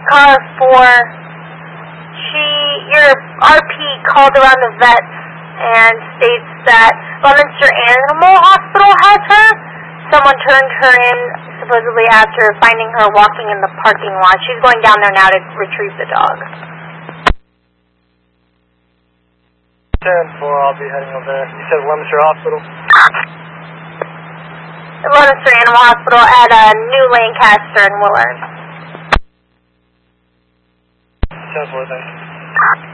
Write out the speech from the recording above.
car for, your RP called around the vet and states that Leominster Animal Hospital has her. Someone turned her in supposedly after finding her walking in the parking lot. She's going down there now to retrieve the dog. 10-4, I'll be heading over there. You said Leominster Hospital? The Leominster Animal Hospital at New Lancaster and Willard. 10-4, thanks.